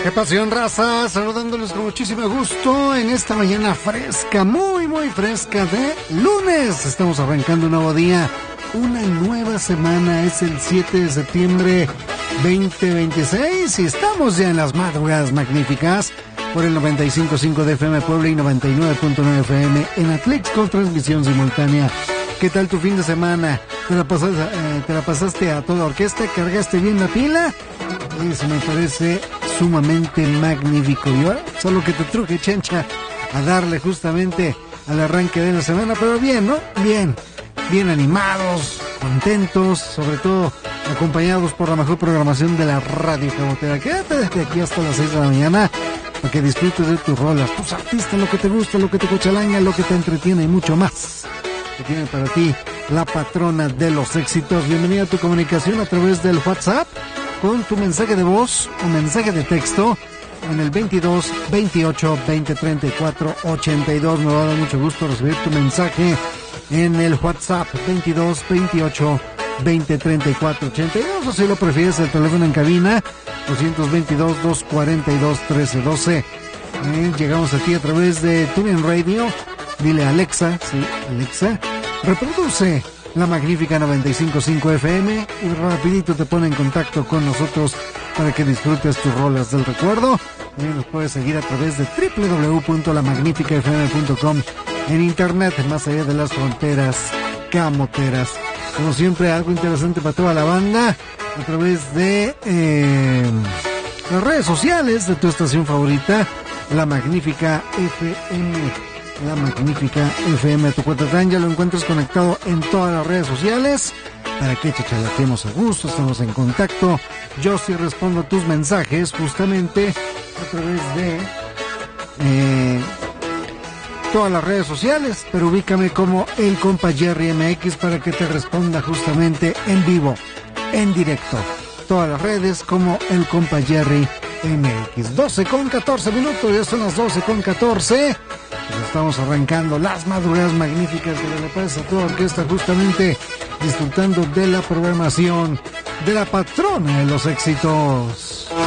Qué pasión, raza, saludándolos con muchísimo gusto en esta mañana fresca, muy fresca de lunes. Estamos arrancando un nuevo día, una nueva semana, es el 7 de septiembre 2026 y estamos ya en las madrugadas magníficas por el 95.5 de FM Puebla y 99.9 FM en Atlix con transmisión simultánea. ¿Qué tal tu fin de semana? ¿Te la pasaste a toda orquesta? ¿Cargaste bien la pila? Eso me parece sumamente magnífico. Y ahora solo que te truje, Chencha, a darle justamente al arranque de la semana, pero bien, ¿no? Bien animados, contentos, sobre todo acompañados por la mejor programación de la radio cabotera. Quédate desde aquí hasta las 6 de la mañana para que disfrutes de tus rolas, tus artistas, lo que te gusta, lo que te cochalaña, lo que te entretiene y mucho más que tiene para ti la patrona de los éxitos. Bienvenida a tu comunicación a través del WhatsApp con tu mensaje de voz o mensaje de texto en el 22 28 20 34 82. Me va a dar mucho gusto recibir tu mensaje en el WhatsApp 22 28 20 34 82, o si lo prefieres el teléfono en cabina 222 242 1312. Llegamos a ti a través de TuneIn Radio. Dile a Alexa, sí, Alexa, reproduce la magnífica 95.5 FM y rapidito te pone en contacto con nosotros para que disfrutes tus rolas del recuerdo. También nos puedes seguir a través de www.lamagnificafm.com en internet, más allá de las fronteras camoteras. Como siempre, algo interesante para toda la banda a través de las redes sociales de tu estación favorita, La Magnífica FM. La Magnífica FM, tu cuenta ya lo encuentras conectado en todas las redes sociales para que chachalaquemos a gusto, estamos en contacto. Yo sí respondo a tus mensajes justamente a través de todas las redes sociales, pero ubícame como el compa Jerry MX para que te responda justamente en vivo, en directo. Todas las redes como el compa Jerry MX. 12:14 minutos, ya son las 12:14. Pues estamos arrancando las madrugadas magníficas de la Paz a toda orquesta, justamente disfrutando de la programación de la patrona de los éxitos.